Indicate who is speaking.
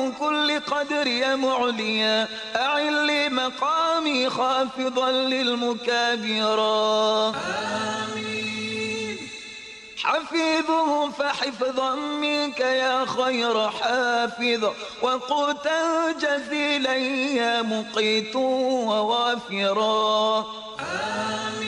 Speaker 1: كل قدر يا معليا أعل لي مقامي خافضا للمكابرا. آمين. حفيظه فحفظا منك يا خير حافظ وقوتا جزيلا يا مقيت ووافرا. آمين.